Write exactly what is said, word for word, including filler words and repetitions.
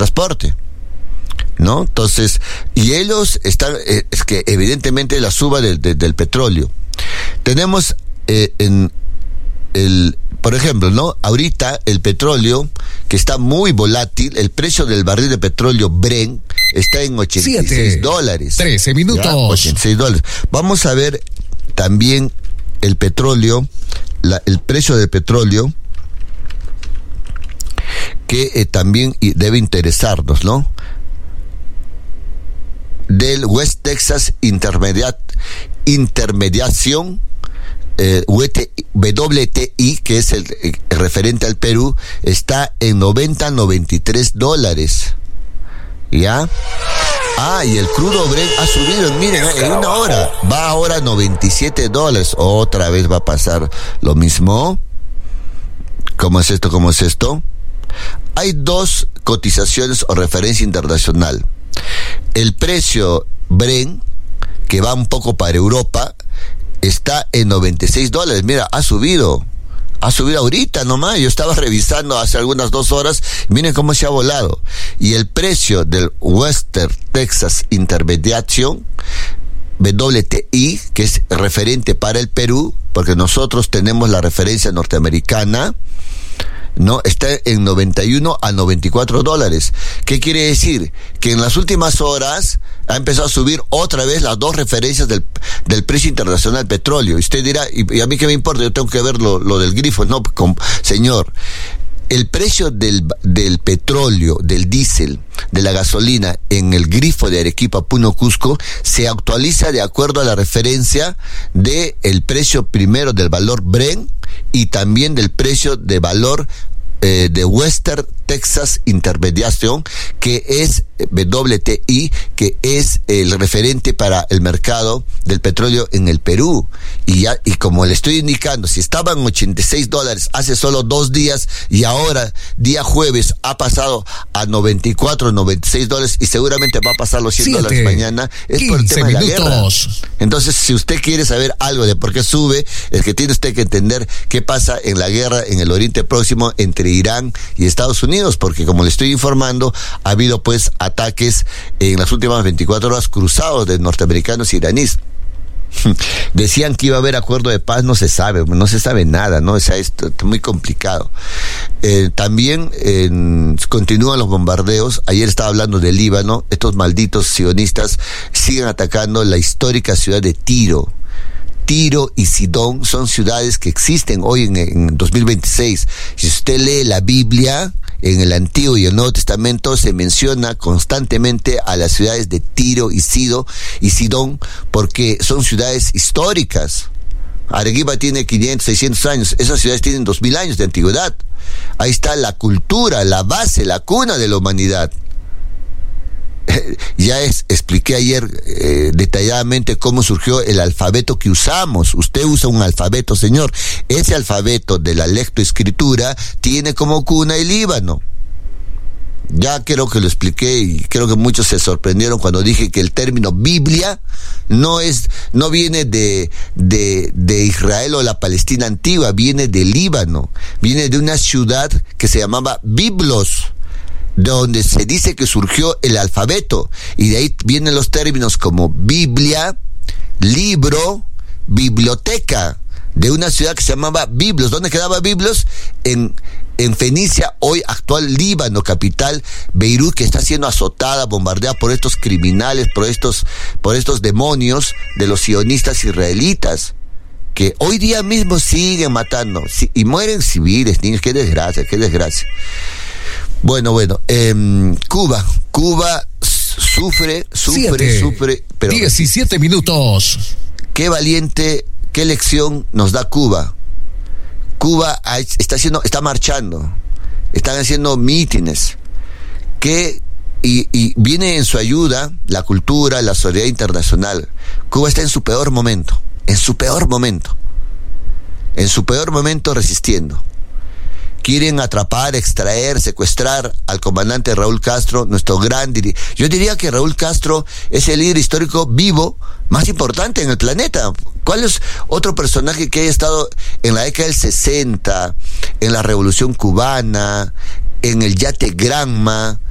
transporte, ¿no? Entonces, y ellos están, eh, es que evidentemente la suba del, del, del petróleo. Tenemos eh, en el, por ejemplo, ¿no? Ahorita el petróleo, que está muy volátil, el precio del barril de petróleo Brent está en ochenta y seis dólares. trece minutos. ¿Ya? ochenta y seis dólares. Vamos a ver también el petróleo, la, el precio del petróleo, que eh, también debe interesarnos, ¿no? Del West Texas Intermediate, Intermediación, eh, W T I, que es el, el referente al Perú, está en noventa, noventa y tres dólares. ¿Ya? Ah, y el crudo Brent ha subido, miren, en una hora, va ahora a noventa y siete dólares. Otra vez va a pasar lo mismo. ¿Cómo es esto? ¿Cómo es esto? Hay dos cotizaciones o referencia internacional. El precio Brent, que va un poco para Europa, está en noventa y seis dólares. Mira, ha subido. Ha subido ahorita nomás. Yo estaba revisando hace algunas dos horas. Miren cómo se ha volado. Y el precio del West Texas Intermediation, W T I, que es referente para el Perú, porque nosotros tenemos la referencia norteamericana, ¿no? Está en noventa y uno a noventa y cuatro dólares. ¿Qué quiere decir? Que en las últimas horas ha empezado a subir otra vez las dos referencias del, del precio internacional del petróleo. Y usted dirá, ¿y, y a mí qué me importa? Yo tengo que ver lo, lo del grifo. No, con, señor, el precio del, del petróleo, del diésel, de la gasolina en el grifo de Arequipa, Puno, Cusco, se actualiza de acuerdo a la referencia de el precio primero del valor Brent y también del precio de valor eh, de Western Texas Intermediation, que es W T I, que es el referente para el mercado del petróleo en el Perú. Y ya, y como le estoy indicando, si estaban ochenta y seis dólares hace solo dos días y ahora, día jueves, ha pasado a noventa y cuatro, noventa y seis dólares y seguramente va a pasar los cien dólares mañana, es por el tema minutos. de la guerra. Entonces, si usted quiere saber algo de por qué sube, es que tiene usted que entender qué pasa en la guerra en el Oriente Próximo entre Irán y Estados Unidos, porque como le estoy informando, ha habido pues ataques en las últimas veinticuatro horas cruzados de norteamericanos y iraníes. Decían que iba a haber acuerdo de paz, no se sabe, no se sabe nada, ¿no? O sea, es muy complicado. Eh, también eh, continúan los bombardeos. Ayer estaba hablando del Líbano. Estos malditos sionistas siguen atacando la histórica ciudad de Tiro. Tiro y Sidón son ciudades que existen hoy en, en dos mil veintiséis. Si usted lee la Biblia, en el Antiguo y el Nuevo Testamento se menciona constantemente a las ciudades de Tiro y Sido y Sidón, porque son ciudades históricas. Arequipa tiene quinientos, seiscientos años, esas ciudades tienen dos mil años de antigüedad. Ahí está la cultura, la base, la cuna de la humanidad. Ya es, expliqué ayer eh, detalladamente cómo surgió el alfabeto que usamos. Usted usa un alfabeto, señor. Ese alfabeto de la lectoescritura tiene como cuna el Líbano. Ya creo que lo expliqué y creo que muchos se sorprendieron cuando dije que el término Biblia no es, no viene de, de, de Israel o la Palestina antigua, viene del Líbano, viene de una ciudad que se llamaba Biblos, donde se dice que surgió el alfabeto, y de ahí vienen los términos como Biblia, libro, biblioteca, de una ciudad que se llamaba Biblos. ¿Dónde quedaba Biblos? En, en Fenicia, hoy actual Líbano, capital Beirut, que está siendo azotada, bombardeada por estos criminales, por estos, por estos demonios de los sionistas israelitas, que hoy día mismo siguen matando, y mueren civiles, niños. Qué desgracia, qué desgracia. Bueno, bueno, eh, Cuba, Cuba sufre, sufre, Siete, sufre, pero diecisiete minutos. Qué valiente, qué lección nos da Cuba. Cuba está haciendo, está marchando, están haciendo mítines, que y, y viene en su ayuda la cultura, la solidaridad internacional. Cuba está en su peor momento, en su peor momento, en su peor momento resistiendo. Quieren atrapar, extraer, secuestrar al comandante Raúl Castro, nuestro gran dirigente. Yo diría que Raúl Castro es el líder histórico vivo más importante en el planeta. ¿Cuál es otro personaje que haya estado en la década del sesenta, en la Revolución Cubana, en el Yate Granma,